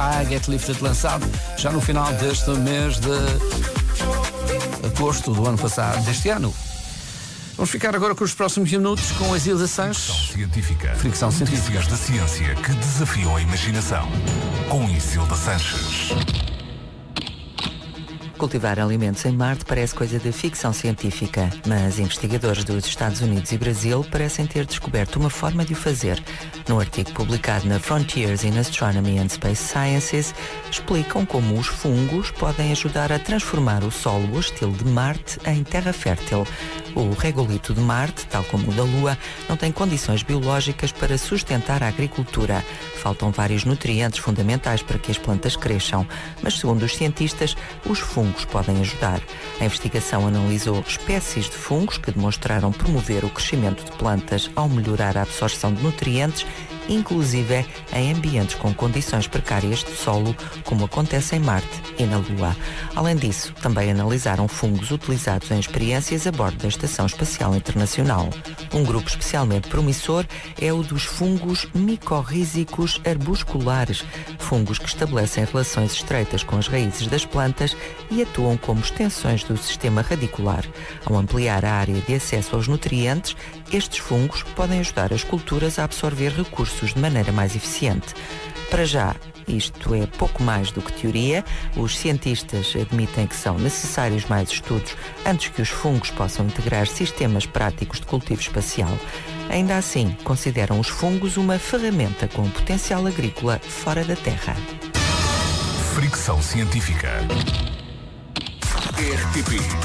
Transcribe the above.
I Get Lifted, lançado já no final deste mês de agosto do ano passado, deste ano. Vamos ficar agora com os próximos minutos com a Isilda Sanches. Fricção científica. Notícias da ciência que desafiam a imaginação. Com Isilda Sanches. Cultivar alimentos em Marte parece coisa de ficção científica, mas investigadores dos Estados Unidos e Brasil parecem ter descoberto uma forma de o fazer. Num artigo publicado na Frontiers in Astronomy and Space Sciences, explicam como os fungos podem ajudar a transformar o solo hostil de Marte em terra fértil. O regolito de Marte, tal como o da Lua, não tem condições biológicas para sustentar a agricultura. Faltam vários nutrientes fundamentais para que as plantas cresçam, mas segundo os cientistas, os fungos podem ajudar. A investigação analisou espécies de fungos que demonstraram promover o crescimento de plantas ao melhorar a absorção de nutrientes, inclusive em ambientes com condições precárias de solo, como acontece em Marte e na Lua. Além disso, também analisaram fungos utilizados em experiências a bordo da Estação Espacial Internacional. Um grupo especialmente promissor é o dos fungos micorrízicos arbusculares, fungos que estabelecem relações estreitas com as raízes das plantas e atuam como extensões do sistema radicular. Ao ampliar a área de acesso aos nutrientes, estes fungos podem ajudar as culturas a absorver recursos de maneira mais eficiente. Para já, isto é pouco mais do que teoria. Os cientistas admitem que são necessários mais estudos antes que os fungos possam integrar sistemas práticos de cultivo espacial. Ainda assim, consideram os fungos uma ferramenta com potencial agrícola fora da Terra. Fricção científica. RTP